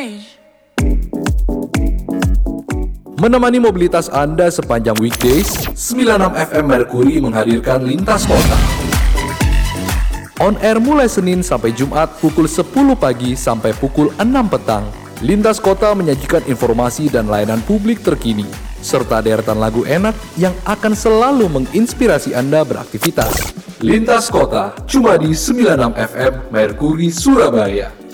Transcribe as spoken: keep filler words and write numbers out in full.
stage. Menemani mobilitas Anda sepanjang weekdays, sembilan puluh enam F M Mercury menghadirkan Lintas Kota. On air mulai Senin sampai Jumat pukul sepuluh pagi sampai pukul enam petang. Lintas Kota menyajikan informasi dan layanan publik terkini, serta deretan lagu enak yang akan selalu menginspirasi Anda beraktivitas. Lintas Kota, cuma di sembilan puluh enam F M Mercury Surabaya.